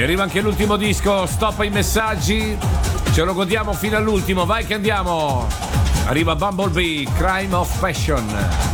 E arriva anche l'ultimo disco, stop ai messaggi. Ce lo godiamo fino all'ultimo, vai che andiamo. Arriva Bumblebee, Crime of Passion.